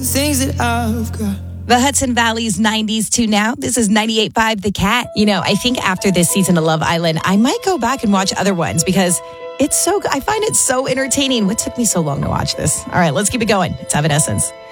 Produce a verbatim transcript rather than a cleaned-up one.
Things that I've got. The Hudson Valley's nineties to now. This is ninety-eight point five The Cat. You know, I think after this season of Love Island, I might go back and watch other ones because it's so, I find it so entertaining. What took me so long to watch this? All right, let's keep it going. It's Evanescence.